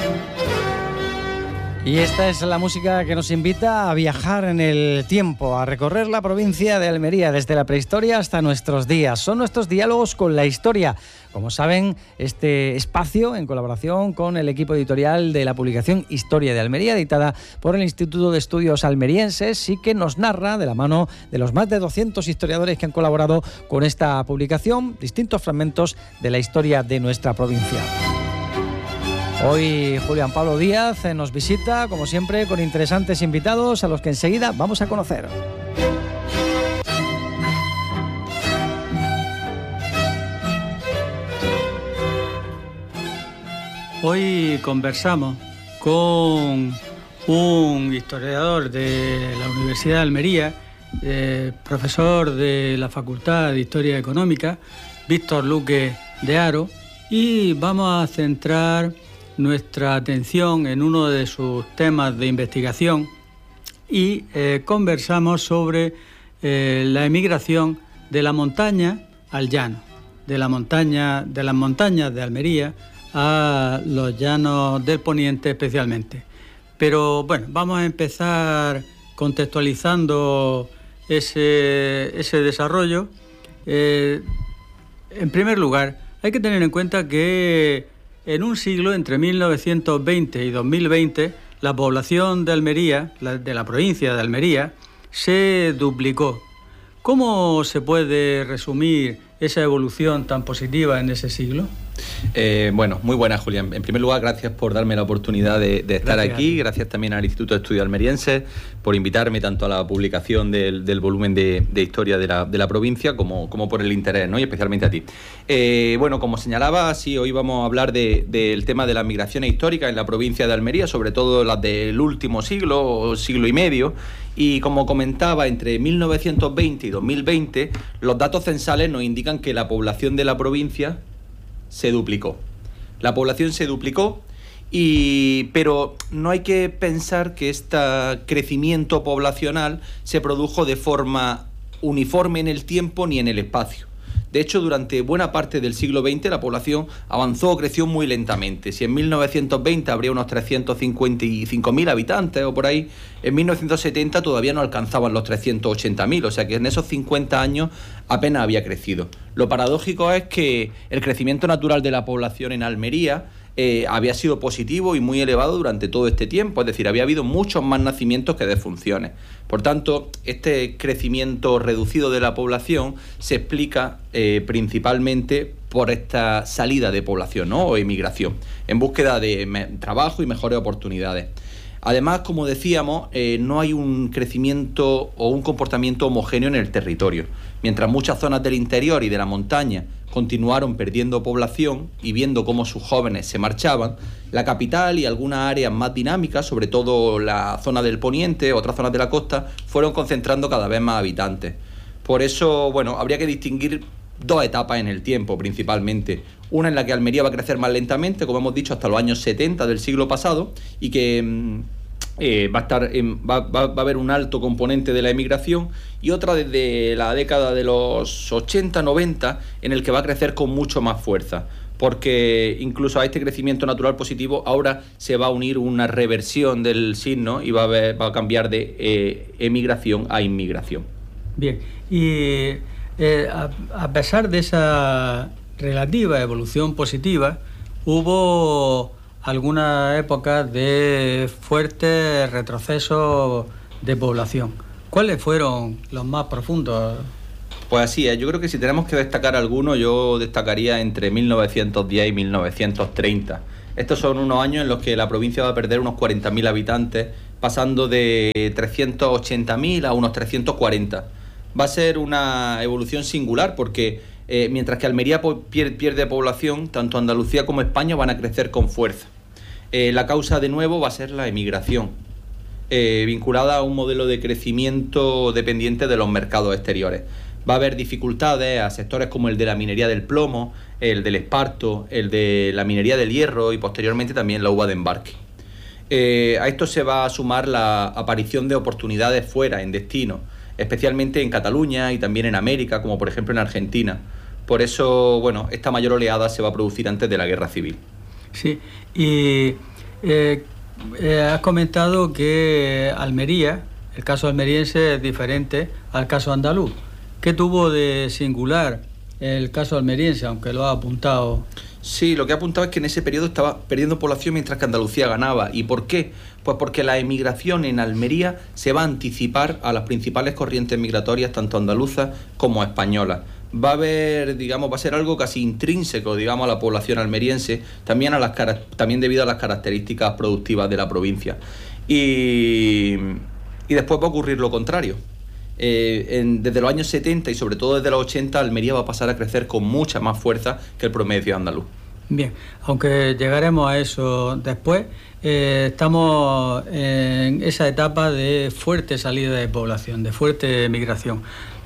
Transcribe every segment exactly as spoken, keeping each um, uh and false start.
Y esta es la música que nos invita a viajar en el tiempo, a recorrer la provincia de Almería desde la prehistoria hasta nuestros días. Son nuestros diálogos con la historia. Como saben, este espacio en colaboración con el equipo editorial de la publicación Historia de Almería, editada por el Instituto de Estudios Almerienses, y que nos narra, de la mano de los más de doscientos historiadores que han colaborado con esta publicación, distintos fragmentos de la historia de nuestra provincia. Hoy Julián Pablo Díaz nos visita, como siempre, con interesantes invitados a los que enseguida vamos a conocer. Hoy conversamos con un historiador de la Universidad de Almería, eh, profesor de la Facultad de Historia Económica, Víctor Luque de Haro, y vamos a centrar nuestra atención en uno de sus temas de investigación y eh, conversamos sobre eh, la emigración de la montaña al llano, de la montaña, de las montañas de Almería a los llanos del Poniente especialmente. Pero bueno, vamos a empezar contextualizando ese, ese desarrollo. Eh, en primer lugar, hay que tener en cuenta que en un siglo, entre mil novecientos veinte y dos mil veinte, la población de Almería, la, de la provincia de Almería, se duplicó. ¿Cómo se puede resumir esa evolución tan positiva en ese siglo? Eh, bueno, muy buenas, Julián. En primer lugar, gracias por darme la oportunidad de, de estar gracias aquí. Gracias también al Instituto de Estudios Almerienses por invitarme tanto a la publicación del, del volumen de, de historia de la, de la provincia como, como por el interés, ¿no? Y especialmente a ti. Eh, bueno, como señalaba, sí, hoy vamos a hablar de, del tema de las migraciones históricas en la provincia de Almería, sobre todo las del último siglo o siglo y medio. Y como comentaba, entre mil novecientos veinte y dos mil veinte, los datos censales nos indican que la población de la provincia se duplicó. La población se duplicó, y, pero no hay que pensar que este crecimiento poblacional se produjo de forma uniforme en el tiempo ni en el espacio. De hecho, durante buena parte del siglo veinte la población avanzó o creció muy lentamente. Si en mil novecientos veinte habría unos trescientos cincuenta y cinco mil habitantes o por ahí, en mil novecientos setenta todavía no alcanzaban los trescientos ochenta mil, o sea que en esos cincuenta años apenas había crecido. Lo paradójico es que el crecimiento natural de la población en Almería eh, había sido positivo y muy elevado durante todo este tiempo, es decir, había habido muchos más nacimientos que defunciones. Por tanto, este crecimiento reducido de la población se explica eh, principalmente por esta salida de población, ¿no? O emigración, en búsqueda de me- trabajo y mejores oportunidades. Además, como decíamos, eh, no hay un crecimiento o un comportamiento homogéneo en el territorio. Mientras muchas zonas del interior y de la montaña continuaron perdiendo población y viendo cómo sus jóvenes se marchaban, la capital y algunas áreas más dinámicas, sobre todo la zona del poniente, otras zonas de la costa, fueron concentrando cada vez más habitantes. Por eso, bueno, habría que distinguir dos etapas en el tiempo, principalmente. Una en la que Almería va a crecer más lentamente, como hemos dicho, hasta los años setenta del siglo pasado, y que eh, va a estar en, va, va, va a haber un alto componente de la emigración, y otra desde la década de los ochenta noventa, en el que va a crecer con mucho más fuerza, porque incluso a este crecimiento natural positivo ahora se va a unir una reversión del signo y va a, haber, va a cambiar de eh, emigración a inmigración. Bien, y eh, a, a pesar de esa relativa evolución positiva, hubo algunas épocas de fuertes retrocesos de población. ¿Cuáles fueron los más profundos? Pues así es, yo creo que si tenemos que destacar alguno, yo destacaría entre mil novecientos diez y mil novecientos treinta. Estos son unos años en los que la provincia va a perder unos cuarenta mil habitantes, pasando de trescientos ochenta mil a unos trescientos cuarenta. Va a ser una evolución singular porque eh, mientras que Almería pierde, pierde población, tanto Andalucía como España van a crecer con fuerza. Eh, la causa de nuevo va a ser la emigración, eh, vinculada a un modelo de crecimiento dependiente de los mercados exteriores. Va a haber dificultades a sectores como el de la minería del plomo, el del esparto, el de la minería del hierro y posteriormente también la uva de embarque. Eh, a esto se va a sumar la aparición de oportunidades fuera, en destino, especialmente en Cataluña y también en América, como por ejemplo en Argentina. Por eso, bueno, esta mayor oleada se va a producir antes de la guerra civil. Sí, y Eh, eh, has comentado que Almería, el caso almeriense es diferente al caso andaluz. ¿Qué tuvo de singular el caso almeriense, aunque lo ha apuntado? Sí, lo que ha apuntado es que en ese periodo estaba perdiendo población mientras que Andalucía ganaba. ¿Y por qué? Pues porque la emigración en Almería se va a anticipar a las principales corrientes migratorias, tanto andaluzas como españolas. Va a haber, digamos, va a ser algo casi intrínseco, digamos, a la población almeriense, también, a las, también debido a las características productivas de la provincia. Y, y después va a ocurrir lo contrario. Eh, en, desde los años setenta y sobre todo desde los ochenta, Almería va a pasar a crecer con mucha más fuerza que el promedio andaluz. Bien, aunque llegaremos a eso después, eh, estamos en esa etapa de fuerte salida de población, de fuerte migración.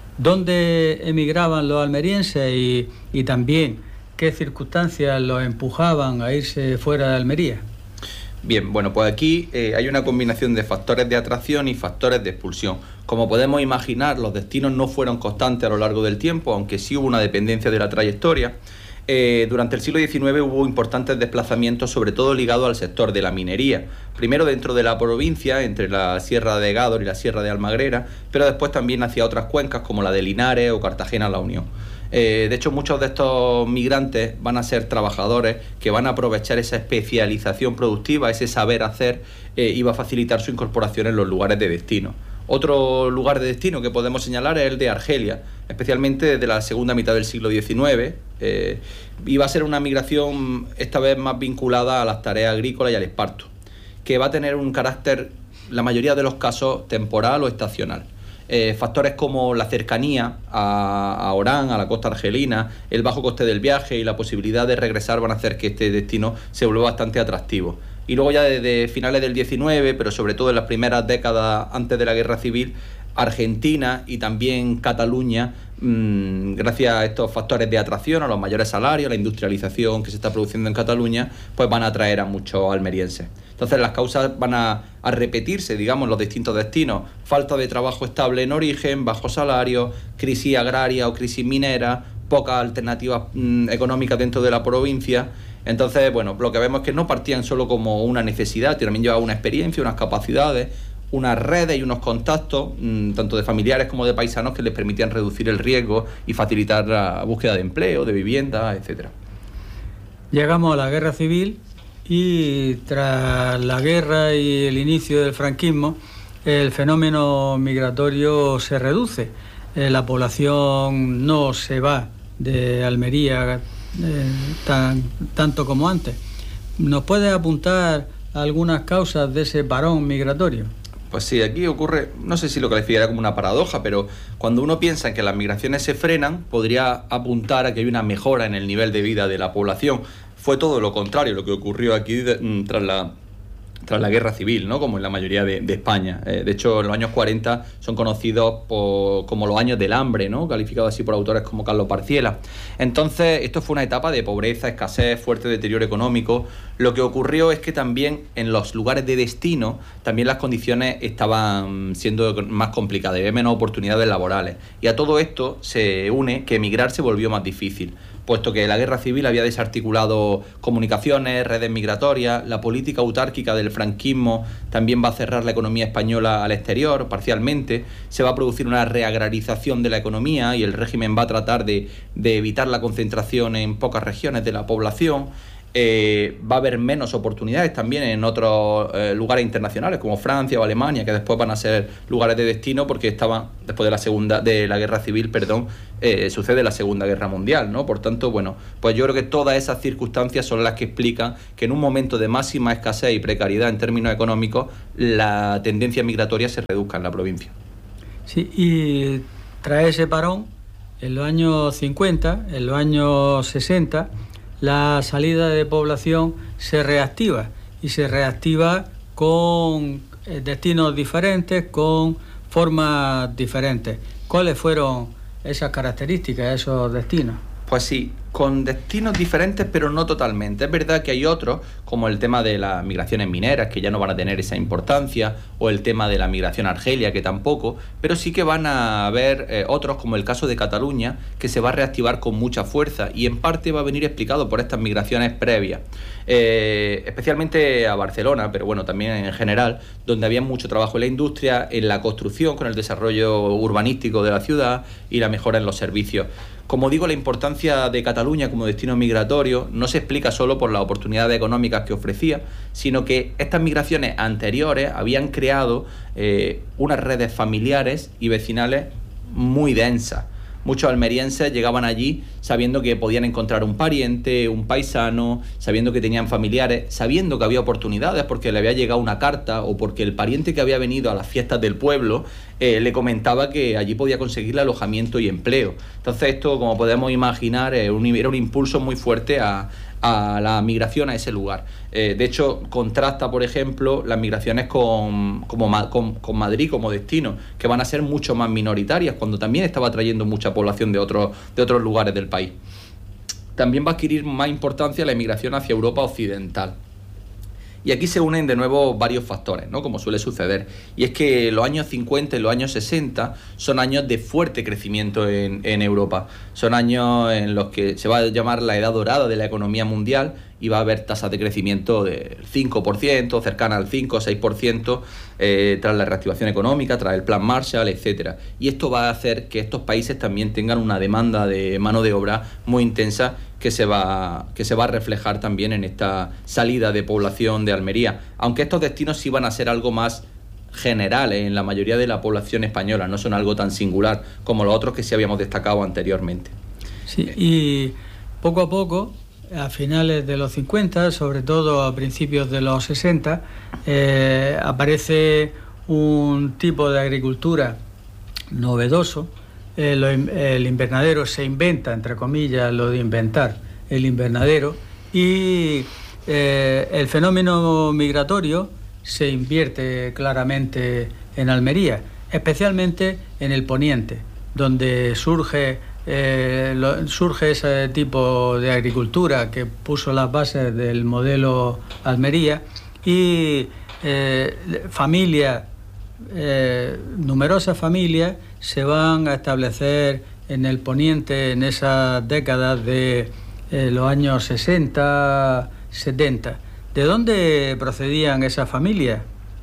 ¿Dónde emigraban los almerienses y, y también qué circunstancias los empujaban a irse fuera de Almería? Bien, bueno, pues aquí eh, hay una combinación de factores de atracción y factores de expulsión. Como podemos imaginar, los destinos no fueron constantes a lo largo del tiempo, aunque sí hubo una dependencia de la trayectoria. Eh, durante el siglo diecinueve hubo importantes desplazamientos, sobre todo ligados al sector de la minería. Primero dentro de la provincia, entre la Sierra de Gádor y la Sierra de Almagrera, pero después también hacia otras cuencas como la de Linares o Cartagena-La Unión. Eh, de hecho, muchos de estos migrantes van a ser trabajadores que van a aprovechar esa especialización productiva, ese saber hacer, eh, y va a facilitar su incorporación en los lugares de destino. Otro lugar de destino que podemos señalar es el de Argelia, especialmente desde la segunda mitad del siglo diecinueve, eh, y va a ser una migración esta vez más vinculada a las tareas agrícolas y al esparto, que va a tener un carácter, la mayoría de los casos, temporal o estacional. Eh, factores como la cercanía a, a Orán, a la costa argelina, el bajo coste del viaje y la posibilidad de regresar van a hacer que este destino se vuelva bastante atractivo. Y luego ya desde finales del diecinueve, pero sobre todo en las primeras décadas antes de la Guerra Civil, Argentina y también Cataluña, mmm, gracias a estos factores de atracción, a los mayores salarios, a la industrialización que se está produciendo en Cataluña, pues van a atraer a muchos almerienses. Entonces las causas van a, a repetirse, digamos, en los distintos destinos. Falta de trabajo estable en origen, bajo salario, crisis agraria o crisis minera, pocas alternativas mmm, económicas dentro de la provincia. Entonces, bueno, lo que vemos es que no partían solo como una necesidad, también llevaban una experiencia, unas capacidades, unas redes y unos contactos, mmm, tanto de familiares como de paisanos, que les permitían reducir el riesgo y facilitar la búsqueda de empleo, de vivienda, etcétera. Llegamos a la Guerra Civil y tras la guerra y el inicio del franquismo, el fenómeno migratorio se reduce. Eh, la población no se va de Almería eh, tan, tanto como antes. ¿Nos puedes apuntar algunas causas de ese parón migratorio? Pues sí, aquí ocurre, no sé si lo calificaría como una paradoja, pero cuando uno piensa en que las migraciones se frenan, podría apuntar a que hay una mejora en el nivel de vida de la población. Fue todo lo contrario lo que ocurrió aquí de, tras la tras la Guerra Civil, ¿no? Como en la mayoría de, de España. Eh, de hecho, los años cuarenta son conocidos por, como los años del hambre, ¿no? Calificados así por autores como Carlos Parciela. Entonces, esto fue una etapa de pobreza, escasez, fuerte deterioro económico. Lo que ocurrió es que también en los lugares de destino, también las condiciones estaban siendo más complicadas, había menos oportunidades laborales. Y a todo esto se une que emigrar se volvió más difícil, puesto que la Guerra Civil había desarticulado comunicaciones, redes migratorias, la política autárquica del franquismo también va a cerrar la economía española al exterior, parcialmente, se va a producir una reagrarización de la economía y el régimen va a tratar de, de evitar la concentración en pocas regiones de la población. Eh, va a haber menos oportunidades también en otros eh, lugares internacionales como Francia o Alemania, que después van a ser lugares de destino porque estaban después de la segunda de la Guerra Civil, perdón, eh, sucede la Segunda Guerra Mundial, ¿no? Por tanto, bueno, pues yo creo que todas esas circunstancias son las que explican que en un momento de máxima escasez y precariedad en términos económicos la tendencia migratoria se reduzca en la provincia. Sí, y tras ese parón, en los años cincuenta, en los años sesenta, la salida de población se reactiva y se reactiva con destinos diferentes, con formas diferentes. ¿Cuáles fueron esas características, esos destinos? Pues sí, con destinos diferentes, pero no totalmente. Es verdad que hay otros, como el tema de las migraciones mineras, que ya no van a tener esa importancia, o el tema de la migración a Argelia, que tampoco, pero sí que van a haber eh, otros, como el caso de Cataluña, que se va a reactivar con mucha fuerza, y en parte va a venir explicado por estas migraciones previas, eh, especialmente a Barcelona, pero bueno, también en general, donde había mucho trabajo en la industria, en la construcción, con el desarrollo urbanístico de la ciudad y la mejora en los servicios. Como digo, la importancia de Cataluña como destino migratorio no se explica solo por las oportunidades económicas que ofrecía, sino que estas migraciones anteriores habían creado eh, unas redes familiares y vecinales muy densas. Muchos almerienses llegaban allí sabiendo que podían encontrar un pariente, un paisano, sabiendo que tenían familiares, sabiendo que había oportunidades porque le había llegado una carta o porque el pariente que había venido a las fiestas del pueblo eh, le comentaba que allí podía conseguirle alojamiento y empleo. Entonces esto, como podemos imaginar, eh, un, era un impulso muy fuerte a, a la migración a ese lugar. Eh, de hecho, contrasta, por ejemplo, las migraciones con, como, con, con Madrid como destino, que van a ser mucho más minoritarias, cuando también estaba trayendo mucha población de otros, de otros lugares del país. También va a adquirir más importancia la emigración hacia Europa occidental. Y aquí se unen de nuevo varios factores, ¿no? Como suele suceder. Y es que los años cincuenta y los años sesenta son años de fuerte crecimiento en, en Europa. Son años en los que se va a llamar la edad dorada de la economía mundial y va a haber tasas de crecimiento del cinco por ciento, cercana al cinco o seis por ciento, eh, tras la reactivación económica, tras el Plan Marshall, etcétera. Y esto va a hacer que estos países también tengan una demanda de mano de obra muy intensa que se va, que se va a reflejar también en esta salida de población de Almería. Aunque estos destinos sí van a ser algo más generales en la mayoría de la población española, no son algo tan singular como los otros que sí habíamos destacado anteriormente. Sí, y poco a poco, a finales de los cincuenta, sobre todo a principios de los sesenta, eh, aparece un tipo de agricultura novedoso. Eh, lo, el invernadero se inventa, entre comillas, lo de inventar el invernadero, y eh, el fenómeno migratorio se invierte claramente en Almería, especialmente en el poniente, donde surge Eh, lo, surge ese tipo de agricultura que puso las bases del modelo Almería, y eh, familias, eh, numerosas familias se van a establecer en el poniente en esas décadas de eh, los años sesenta, setenta. ¿De dónde procedían esas familias?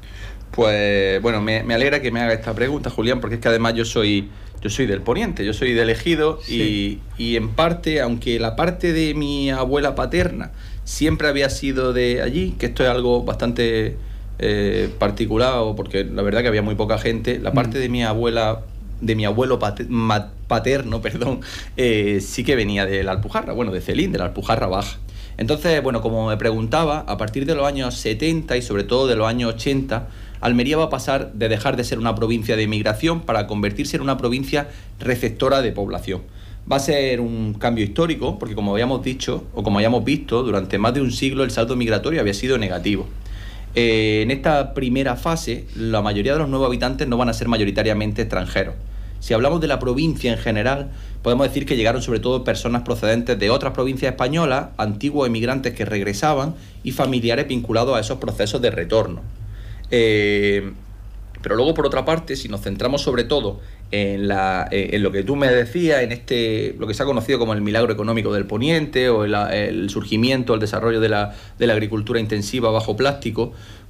Pues bueno, me, me alegra que me haga esta pregunta, Julián, porque es que además yo soy... Yo soy del Poniente, yo soy del Ejido, sí. y, y en parte, aunque la parte de mi abuela paterna siempre había sido de allí, que esto es algo bastante eh, particular, porque la verdad que había muy poca gente, la parte mm. de mi abuela, de mi abuelo pater, paterno, perdón, eh, sí que venía de la Alpujarra, bueno, de Celín, de la Alpujarra Baja. Entonces, bueno, como me preguntaba, a partir de los años setenta y sobre todo de los años ochenta, Almería va a pasar de dejar de ser una provincia de migración para convertirse en una provincia receptora de población. Va a ser un cambio histórico porque, como habíamos dicho, o como hayamos visto, durante más de un siglo el saldo migratorio había sido negativo. Eh, en esta primera fase, la mayoría de los nuevos habitantes no van a ser mayoritariamente extranjeros. Si hablamos de la provincia en general, podemos decir que llegaron sobre todo personas procedentes de otras provincias españolas, antiguos emigrantes que regresaban y familiares vinculados a esos procesos de retorno. Eh, pero luego, por otra parte, si nos centramos sobre todo en, la, en lo que tú me decías, en este lo que se ha conocido como el milagro económico del Poniente, o el, el surgimiento, el desarrollo de la, de la agricultura intensiva bajo plástico,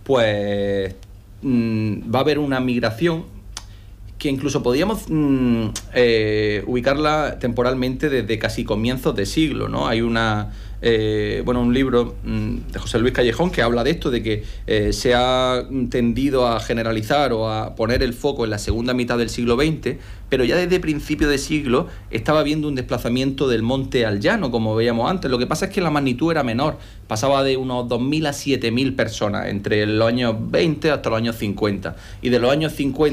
pues mmm, va a haber una migración que incluso podríamos mmm, eh, ubicarla temporalmente desde casi comienzos de siglo, ¿no? Hay una... Eh, bueno, un libro mmm, de José Luis Callejón que habla de esto, de que eh, se ha tendido a generalizar o a poner el foco en la segunda mitad del siglo veinte, pero ya desde principio de siglo estaba habiendo un desplazamiento del monte al llano, como veíamos antes. Lo que pasa es que la magnitud era menor, pasaba de unos dos mil a siete mil personas entre los años veinte hasta los años cincuenta, y de los años cincuenta